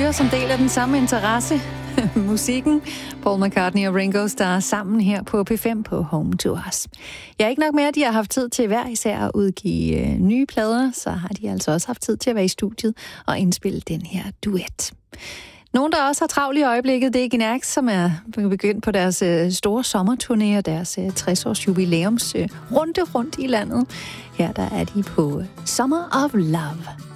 fyre, som deler den samme interesse. Musikken. Paul McCartney og Ringo Starr sammen her på P5 på Home to Us. Jeg er ikke nok med, at de har haft tid til hver især at udgive nye plader, så har de altså også haft tid til at være i studiet og indspille den her duet. Nogen, der også har travlt i øjeblikket, det er Gnarks, som er begyndt på deres store sommerturné og deres 60-års jubilæums rundt i landet. Her der er de på Summer of Love.